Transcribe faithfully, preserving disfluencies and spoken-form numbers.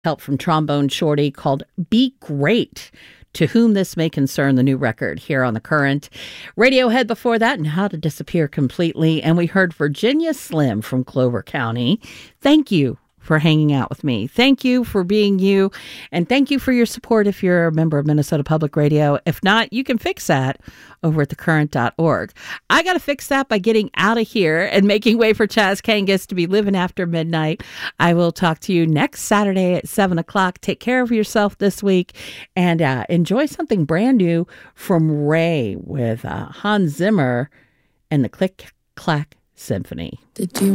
help from Trombone Shorty called Be Great. To Whom This May Concern, the new record here on The Current. Radiohead before that, and How to Disappear Completely. And we heard Virginia Slim from Clover County. Thank you for hanging out with me. Thank you for being you. And thank you for your support if you're a member of Minnesota Public Radio. If not, you can fix that over at the current dot org. I got to fix that by getting out of here and making way for Chaz Kangas to be living after midnight. I will talk to you next Saturday at seven o'clock. Take care of yourself this week and uh, enjoy something brand new from Ray with uh, Hans Zimmer and the Click Clack Symphony. Did you